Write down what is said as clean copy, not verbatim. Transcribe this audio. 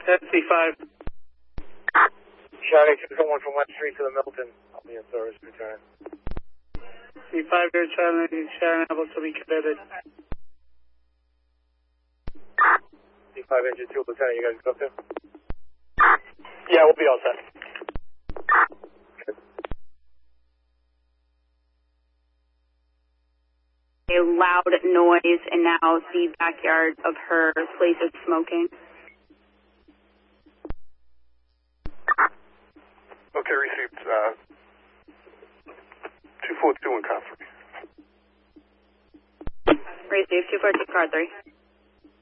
That's C5. Charlie 201 from West Street to the Milton. I'll be in service return. C5 here, Charlie, Sharon able to be committed. C5 engine 2, Lieutenant, you guys go to? Yeah, we'll be all set. A loud noise, and now the backyard of her place is smoking. Okay, received. 242 in car 3. Received, 242 car 3.